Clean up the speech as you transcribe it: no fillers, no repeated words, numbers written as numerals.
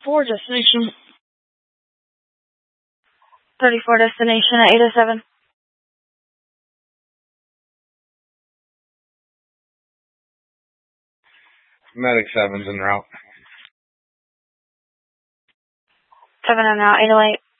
4 destination. 34 destination at 807. Medic 7's en route. 7 en route, 808.